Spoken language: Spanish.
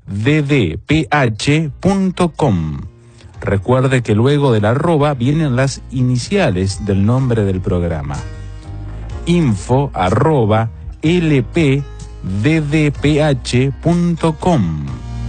lpddph.com. Recuerde que luego del arroba vienen las iniciales del nombre del programa. info@lpddph.com.